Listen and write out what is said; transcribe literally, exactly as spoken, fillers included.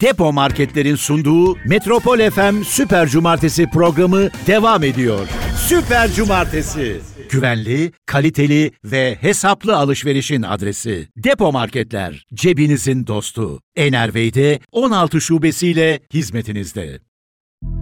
Depo Marketler'in sunduğu Metropol F M Süper Cumartesi programı devam ediyor. Süper Cumartesi. Güvenli, kaliteli ve hesaplı alışverişin adresi. Depo Marketler, cebinizin dostu. Enervey'de on altı şubesiyle hizmetinizde.